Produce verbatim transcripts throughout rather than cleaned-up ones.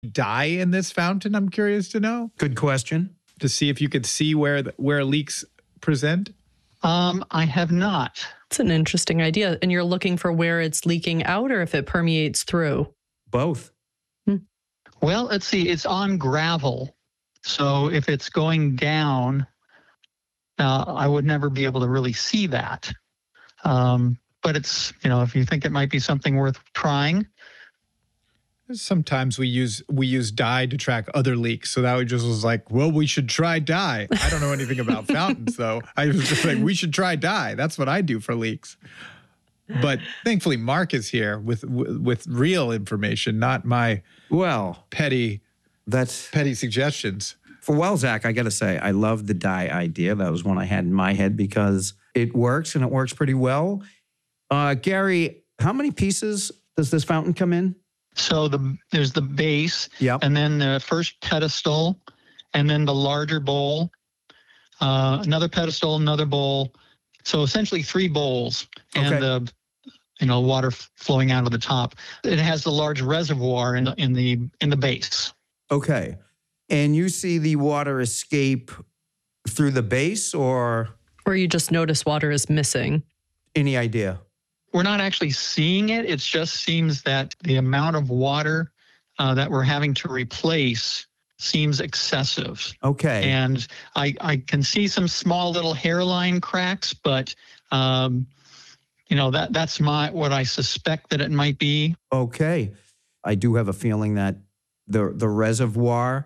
dye in this fountain? I'm curious to know. Good question. To see if you could see where the, where leaks present? Um, I have not. It's an interesting idea. And you're looking for where it's leaking out or if it permeates through? Both. Hmm. Well, let's see. It's on gravel. So if it's going down, uh, I would never be able to really see that. Um, but it's, you know, if you think it might be something worth trying. Sometimes we use we use dye to track other leaks. So that was just was like, well, we should try dye. I don't know anything about fountains, though. I was just like, we should try dye. That's what I do for leaks. But thankfully, Mark is here with with real information, not my well petty that's petty suggestions. For well, Zach, I got to say, I love the dye idea. That was one I had in my head because it works and it works pretty well. Uh, Gary, how many pieces does this fountain come in? So the there's the base, yep. and then the first pedestal, and then the larger bowl, uh, another pedestal, another bowl. So essentially three bowls, and okay. the you know water f- flowing out of the top. It has the large reservoir in the in the in the base. Okay, and you see the water escape through the base, or or you just notice water is missing. Any idea? We're not actually seeing it. It just seems that the amount of water uh, that we're having to replace seems excessive. Okay. And I, I can see some small little hairline cracks, but um, you know that that's my what I suspect that it might be. Okay. I do have a feeling that the the reservoir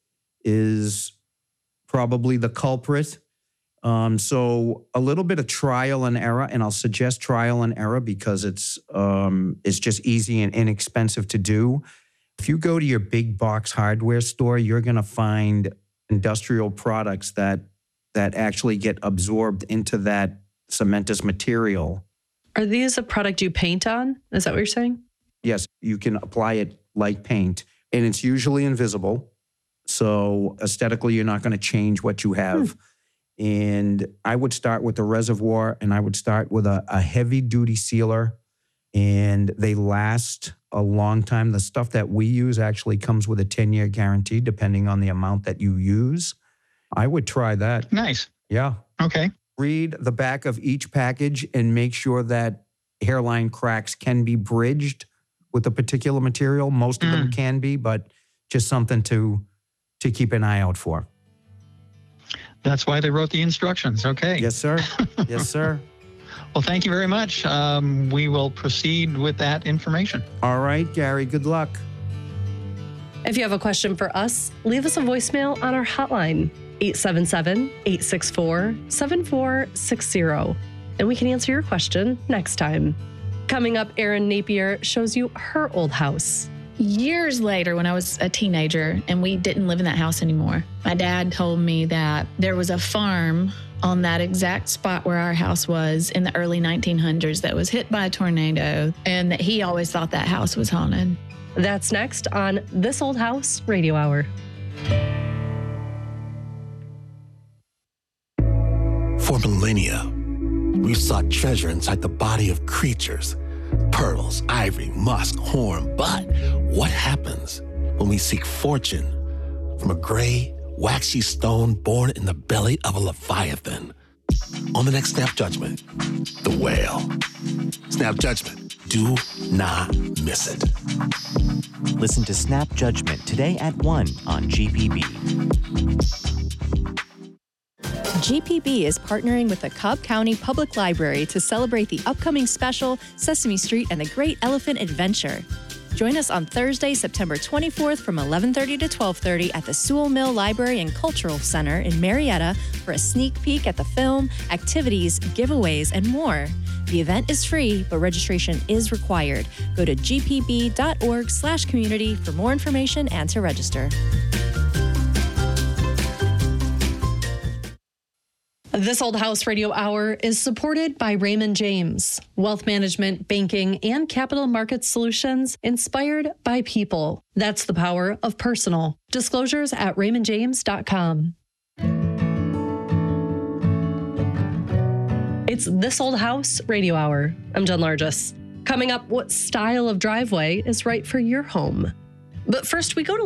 is probably the culprit. Um, so a little bit of trial and error, and I'll suggest trial and error because it's um, it's just easy and inexpensive to do. If you go to your big box hardware store, you're going to find industrial products that that actually get absorbed into that cementous material. Are these a product you paint on? Is that what you're saying? Yes, you can apply it like paint, and it's usually invisible. So aesthetically, you're not going to change what you have. Hmm. And I would start with the reservoir, and I would start with a, a heavy-duty sealer, and they last a long time. The stuff that we use actually comes with a ten-year guarantee, depending on the amount that you use. I would try that. Nice. Yeah. Okay. Read the back of each package and make sure that hairline cracks can be bridged with a particular material. Most of mm. them can be, but just something to to keep an eye out for. That's why they wrote the instructions. Okay. Yes, sir. Yes, sir. Well, thank you very much. Um, we will proceed with that information. All right, Gary, good luck. If you have a question for us, leave us a voicemail on our hotline, eight seven seven, eight six four, seven four six zero, and we can answer your question next time. Coming up, Erin Napier shows you her old house. Years later, when I was a teenager and we didn't live in that house anymore, my dad told me that there was a farm on that exact spot where our house was in the early nineteen hundreds that was hit by a tornado, and that he always thought that house was haunted. That's next on This Old House Radio Hour. For millennia, we've sought treasure inside the body of creatures. Pearls, ivory, musk, horn. But what happens when we seek fortune from a gray, waxy stone born in the belly of a leviathan? On the next Snap Judgment, the whale. Snap Judgment. Do not miss it. Listen to Snap Judgment today at one on G P B. G P B is partnering with the Cobb County Public Library to celebrate the upcoming special Sesame Street and the Great Elephant Adventure. Join us on Thursday, September twenty-fourth from eleven thirty to twelve thirty at the Sewell Mill Library and Cultural Center in Marietta for a sneak peek at the film, activities, giveaways, and more. The event is free, but registration is required. Go to g p b dot org slash community for more information and to register. This Old House Radio Hour is supported by Raymond James, wealth management, banking, and capital market solutions inspired by people. That's the power of personal. Disclosures at raymond james dot com. It's This Old House Radio Hour. I'm Jen Largis. Coming up, what style of driveway is right for your home? But first, we go to